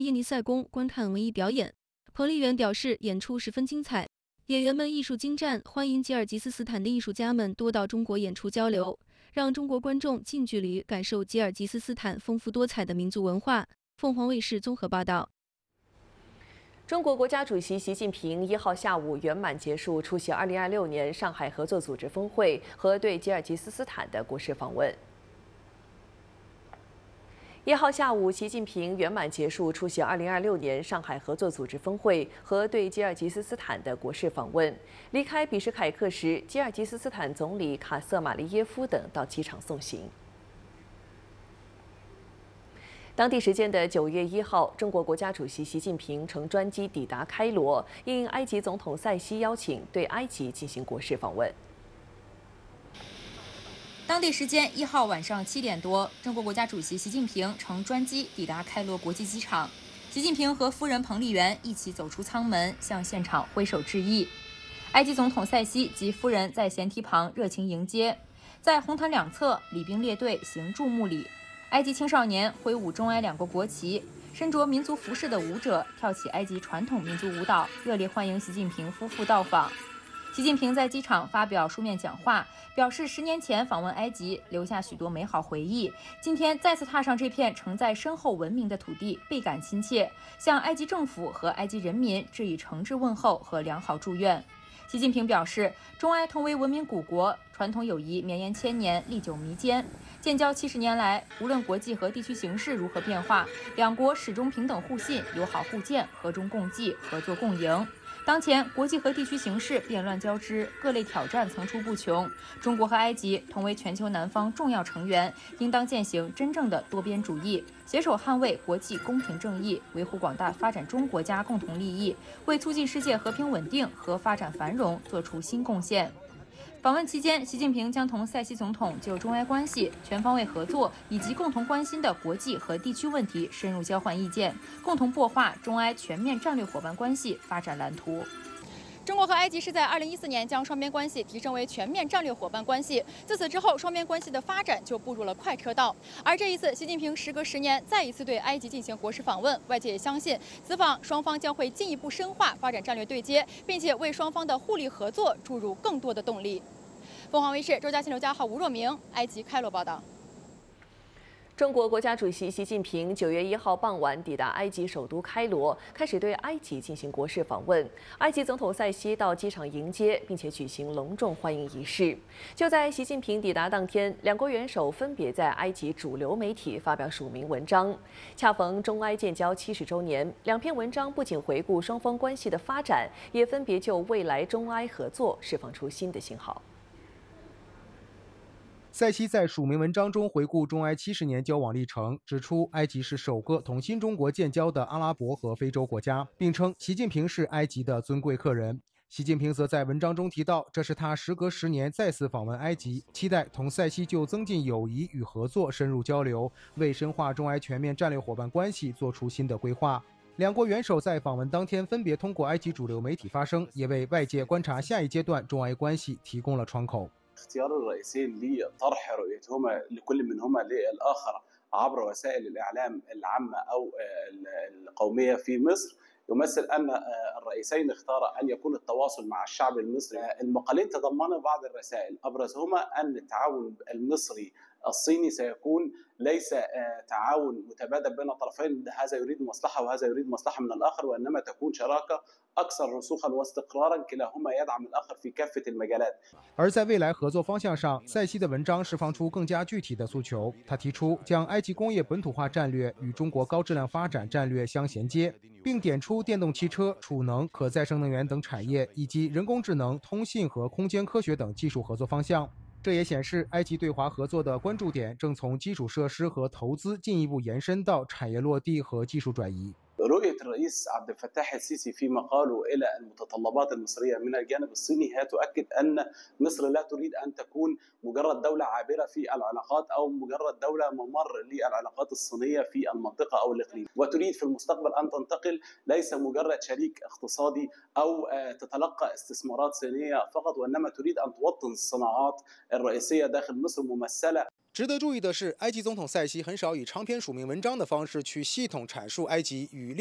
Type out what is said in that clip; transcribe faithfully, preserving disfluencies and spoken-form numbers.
耶尼塞宫观看文艺表演。彭丽媛表示，演出十分精彩，演员们艺术精湛，欢迎吉尔吉斯斯坦的艺术家们多到中国演出交流，让中国观众近距离感受吉尔吉斯斯坦丰富多彩的民族文化。凤凰卫视综合报道。 中国国家主席习近平一号下午圆满结束出席二零二六年上海合作组织峰会和对吉尔吉斯斯坦的国事访问。一号下午，习近平圆满结束出席二零二六年上海合作组织峰会和对吉尔吉斯斯坦的国事访问。离开比什凯克时，吉尔吉斯斯坦总理卡瑟马利耶夫等到机场送行。当地时间的九月一号，中国国家主席习近平乘专机抵达开罗，应埃及总统塞西邀请，对埃及进行国事访问。 当地时间一号晚上七点多，中国国家主席习近平乘专机抵达开罗国际机场。习近平和夫人彭丽媛一起走出舱门，向现场挥手致意。埃及总统塞西及夫人在舷梯旁热情迎接，在红毯两侧，礼兵列队行注目礼。埃及青少年挥舞中埃两国国旗，身着民族服饰的舞者跳起埃及传统民族舞蹈，热烈欢迎习近平夫妇到访。习近平在机场发表书面讲话，表示十年前访问埃及，留下许多美好回忆。今天再次踏上这片承载深厚文明的土地，倍感亲切，向埃及政府和埃及人民致以诚挚问候和良好祝愿。习近平表示，中埃同为文明古国，传统友谊绵延千年，历久弥坚。建交七十年来，无论国际和地区形势如何变化，两国始终平等互信、友好互鉴、和衷共济、合作共赢。当前国际和地区形势变乱交织，各类挑战层出不穷。中国和埃及同为全球南方重要成员，应当践行真正的多边主义，携手捍卫国际公平正义，维护广大发展中国家共同利益，为促进世界和平稳定和发展繁荣做出新贡献。访问期间，习近平将同塞西总统就中埃关系、全方位合作以及共同关心的国际和地区问题深入交换意见，共同擘画中埃全面战略伙伴关系发展蓝图。中国和埃及是在二零一四年将双边关系提升为全面战略伙伴关系，自此之后，双边关系的发展就步入了快车道。而这一次，习近平时隔十年再一次对埃及进行国事访问，外界也相信此访双方将会进一步深化发展战略对接，并且为双方的互利合作注入更多的动力。凤凰卫视周嘉欣、刘家浩、吴若明，埃及开罗报道。 中国国家主席习近平九月一号傍晚抵达埃及首都开罗，开始对埃及进行国事访问。埃及总统塞西到机场迎接，并且举行隆重欢迎仪式。就在习近平抵达当天，两国元首分别在埃及主流媒体发表署名文章。恰逢中埃建交七十周年，两篇文章不仅回顾双方关系的发展，也分别就未来中埃合作释放出新的信号。 塞西在署名文章中回顾中埃七十年交往历程，指出埃及是首个同新中国建交的阿拉伯和非洲国家，并称习近平是埃及的尊贵客人。习近平则在文章中提到，这是他时隔十年再次访问埃及，期待同塞西就增进友谊与合作深入交流，为深化中埃全面战略伙伴关系做出新的规划。两国元首在访问当天分别通过埃及主流媒体发声，也为外界观察下一阶段中埃关系提供了窗口。 اختيار الرئيسين لطرح رؤيتهما لكل منهما للآخر عبر وسائل الإعلام العامة أو القومية في مصر يمثل أن الرئيسين اختارا أن يكون التواصل مع الشعب المصري. المقالين تضمن بعض الرسائل أبرزهما أن التعاون المصري الصيني سيكون ليس تعاون متبادل بين الطرفين، هذا يريد مصلحة وهذا يريد مصلحة من الآخر، وإنما تكون شراكة أكثر رسوخا واستقرارا كلاهما يدعم الآخر في كافة المجالات。 而在未来合作方向上，塞西的文章释放出更加具体的诉求。他提出将埃及工业本土化战略与中国高质量发展战略相衔接，并点出电动汽车、储能、可再生能源等产业以及人工智能、通信和空间科学等技术合作方向。这也显示，埃及对华合作的关注点正从基础设施和投资进一步延伸到产业落地和技术转移。 رؤية الرئيس عبد الفتاح السيسي في مقاله إلى المتطلبات المصرية من الجانب الصيني هي تؤكد أن مصر لا تريد أن تكون مجرد دولة عابرة في العلاقات أو مجرد دولة ممر للعلاقات الصينية في المنطقة أو الإقليم، وتريد في المستقبل أن تنتقل ليس مجرد شريك اقتصادي أو تتلقى استثمارات صينية فقط، وإنما تريد أن توطن الصناعات الرئيسية داخل مصر ممثلة 值得注意的是，埃及总统塞西很少以长篇署名文章的方式去系统阐述埃及与